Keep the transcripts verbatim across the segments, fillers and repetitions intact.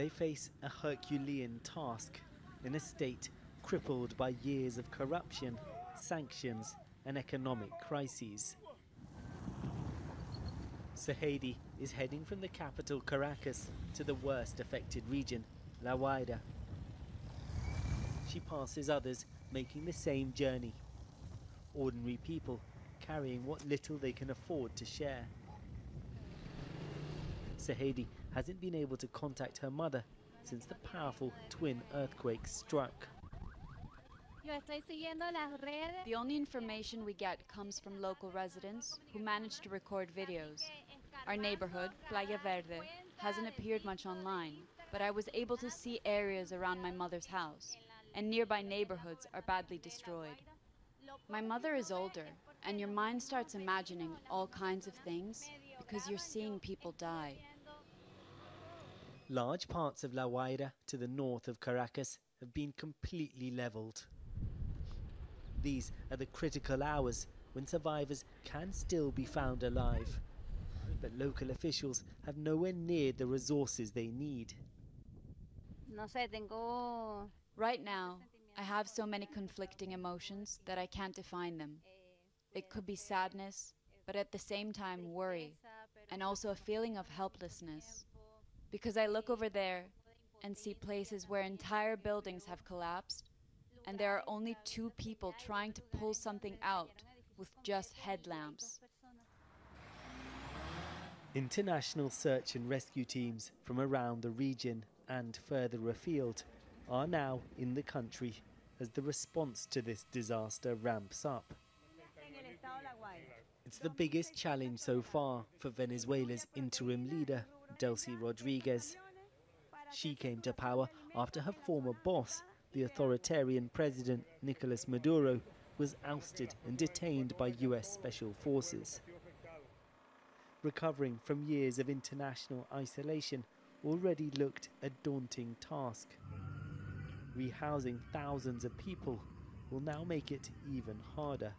They face a Herculean task in a state crippled by years of corruption, sanctions and economic crises. Sahedi is heading from the capital Caracas to the worst affected region, La Guaira. She passes others making the same journey. Ordinary people carrying what little they can afford to share. Sahedi hasn't been able to contact her mother since the powerful twin earthquakes struck. The only information we get comes from local residents who manage to record videos. Our neighborhood, Playa Verde, hasn't appeared much online, but I was able to see areas around my mother's house, and nearby neighborhoods are badly destroyed. My mother is older, and your mind starts imagining all kinds of things because you're seeing people die. Large parts of La Guaira to the north of Caracas have been completely leveled. These are the critical hours when survivors can still be found alive. But local officials have nowhere near the resources they need. Right now, I have so many conflicting emotions that I can't define them. It could be sadness, but at the same time worry, and also a feeling of helplessness. Because I look over there and see places where entire buildings have collapsed, and there are only two people trying to pull something out with just headlamps. International search and rescue teams from around the region and further afield are now in the country as the response to this disaster ramps up. It's the biggest challenge so far for Venezuela's interim leader, Delcy Rodriguez. She came to power after her former boss, the authoritarian president Nicolas Maduro, was ousted and detained by U S special forces. Recovering from years of international isolation already looked a daunting task. Rehousing thousands of people will now make it even harder.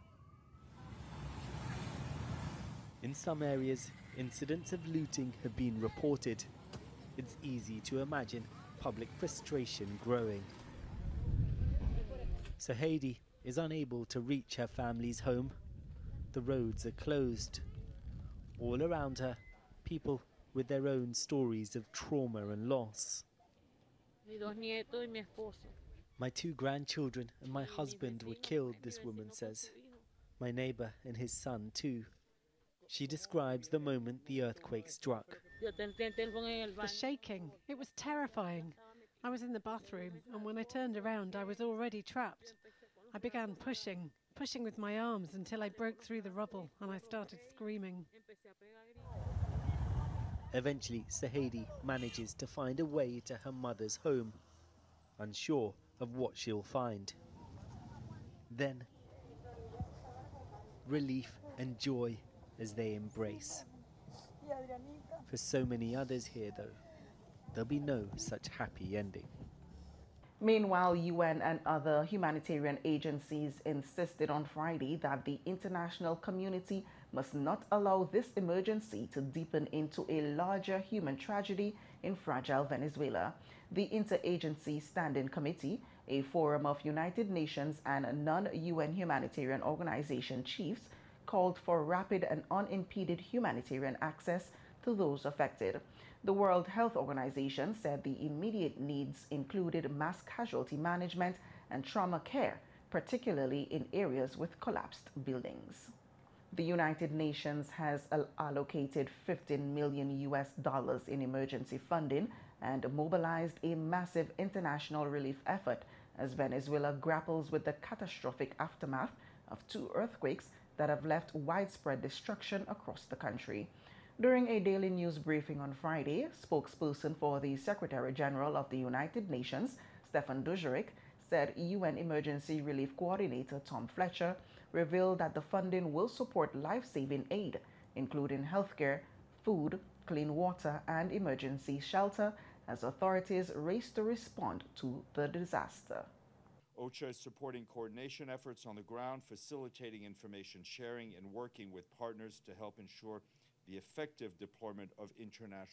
In some areas, incidents of looting have been reported. It's easy to imagine public frustration growing. Sahedi is unable to reach her family's home. The roads are closed. All around her, people with their own stories of trauma and loss. My two grandchildren and my husband were killed, this woman says. My neighbor and his son too. She describes the moment the earthquake struck. The shaking, it was terrifying. I was in the bathroom, and when I turned around I was already trapped. I began pushing, pushing with my arms until I broke through the rubble and I started screaming. Eventually, Sahedi manages to find a way to her mother's home, unsure of what she'll find. Then, relief and joy as they embrace. For so many others here, though, there'll be no such happy ending. Meanwhile, U N and other humanitarian agencies insisted on Friday that the international community must not allow this emergency to deepen into a larger human tragedy in fragile Venezuela. The Interagency Standing Committee, a forum of United Nations and non-U N humanitarian organization chiefs, called for rapid and unimpeded humanitarian access to those affected. The World Health Organization said the immediate needs included mass casualty management and trauma care, particularly in areas with collapsed buildings. The United Nations has allocated fifteen million U S dollars in emergency funding and mobilized a massive international relief effort as Venezuela grapples with the catastrophic aftermath of two earthquakes that have left widespread destruction across the country. During a daily news briefing on Friday, spokesperson for the Secretary General of the United Nations, Stefan Dujarric, said U N Emergency Relief Coordinator Tom Fletcher revealed that the funding will support life-saving aid, including healthcare, food, clean water, and emergency shelter, as authorities race to respond to the disaster. OCHA is supporting coordination efforts on the ground, facilitating information sharing, and working with partners to help ensure the effective deployment of international